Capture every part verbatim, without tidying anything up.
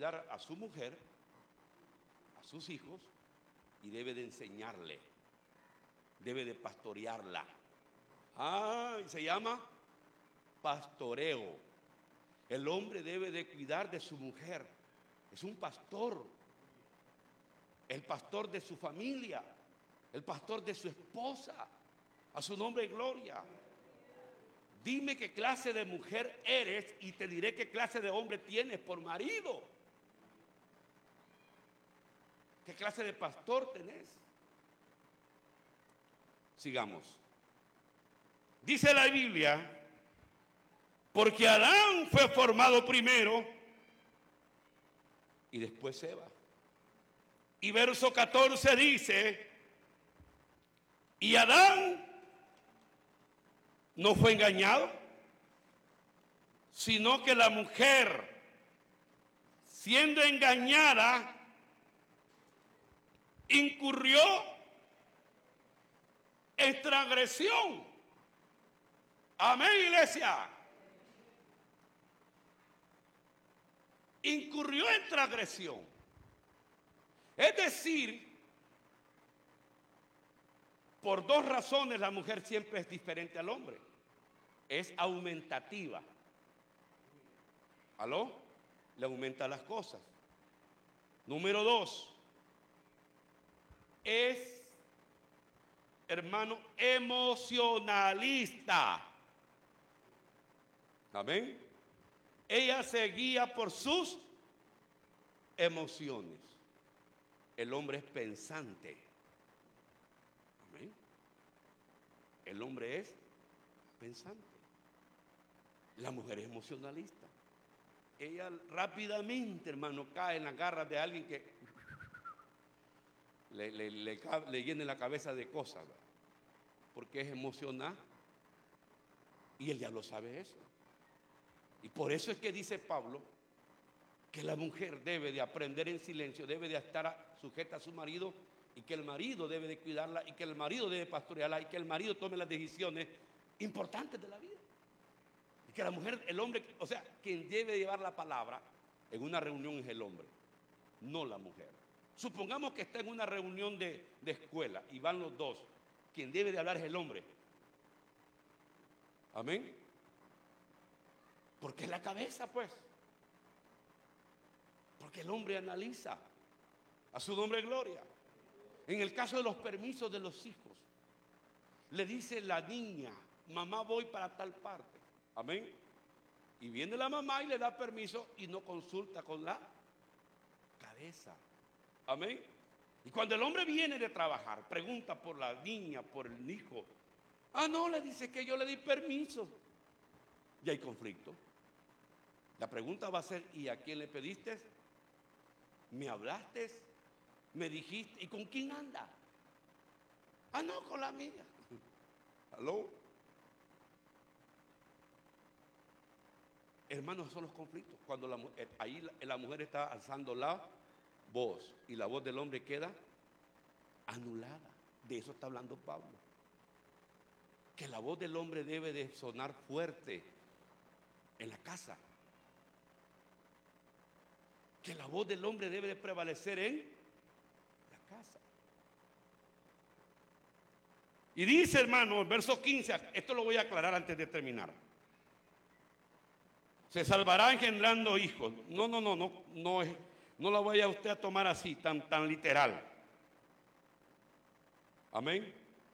cuidar a su mujer, a sus hijos, y debe de enseñarle, debe de pastorearla. Ah, y se llama pastoreo. El hombre debe de cuidar de su mujer. Es un pastor. El pastor de su familia. El pastor de su esposa. A su nombre y gloria. Dime qué clase de mujer eres y te diré qué clase de hombre tienes por marido. ¿Qué clase de pastor tenés? Sigamos. Dice la Biblia, porque Adán fue formado primero y después Eva. Y verso catorce dice, y Adán no fue engañado, sino que la mujer, siendo engañada, incurrió en transgresión. Amén, iglesia. Incurrió en transgresión. Es decir, por dos razones la mujer siempre es diferente al hombre. Es aumentativa. ¿Aló? Le aumenta las cosas. Número dos, es, hermano, emocionalista. Amén. Ella se guía por sus emociones. El hombre es pensante. Amén. El hombre es pensante. La mujer es emocionalista. Ella rápidamente, hermano, cae en las garras de alguien que le, le, le, le llene la cabeza de cosas, ¿verdad? Porque es emocional. Y él ya lo sabe eso. Y por eso es que dice Pablo que la mujer debe de aprender en silencio, debe de estar sujeta a su marido, y que el marido debe de cuidarla, y que el marido debe pastorearla, y que el marido tome las decisiones importantes de la vida. Y que la mujer, el hombre, o sea, quien debe llevar la palabra en una reunión es el hombre, no la mujer. Supongamos que está en una reunión de, de escuela y van los dos. Quien debe de hablar es el hombre. Amén. Porque es la cabeza, pues. Porque el hombre analiza. A su nombre gloria. En el caso de los permisos de los hijos, le dice la niña, mamá, voy para tal parte. Amén. Y viene la mamá y le da permiso y no consulta con la cabeza. Amén. Y cuando el hombre viene de trabajar, pregunta por la niña, por el hijo. Ah, no, le dice que yo le di permiso. Y hay conflicto. La pregunta va a ser, ¿y a quién le pediste? ¿Me hablaste? ¿Me dijiste? ¿Y con quién anda? Ah, no, con la mía. ¿Aló? Hermanos, son los conflictos. Cuando la, ahí la, la mujer está alzando la voz y la voz del hombre queda anulada. De eso está hablando Pablo. Que la voz del hombre debe de sonar fuerte en la casa. Que la voz del hombre debe de prevalecer en la casa. Y dice, hermano, el verso quince, esto lo voy a aclarar antes de terminar. Se salvará engendrando hijos. No, no, no, no, no es, no lo vaya usted a tomar así, tan, tan literal. Amén.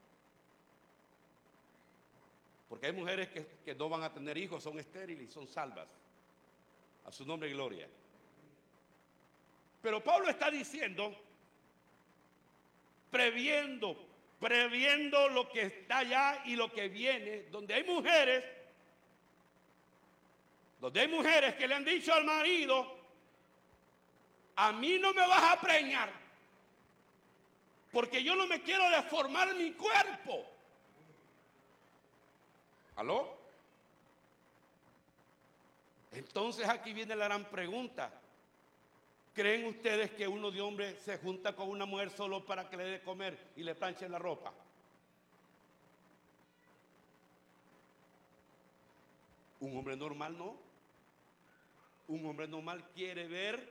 Porque hay mujeres que, que no van a tener hijos, son estériles y son salvas. A su nombre y gloria. Pero Pablo está diciendo, previendo, previendo lo que está allá y lo que viene, donde hay mujeres, donde hay mujeres que le han dicho al marido, a mí no me vas a preñar, porque yo no me quiero deformar mi cuerpo. ¿Aló? Entonces aquí viene la gran pregunta. ¿Creen ustedes que uno de hombre se junta con una mujer solo para que le dé comer y le planche la ropa? Un hombre normal no. Un hombre normal quiere ver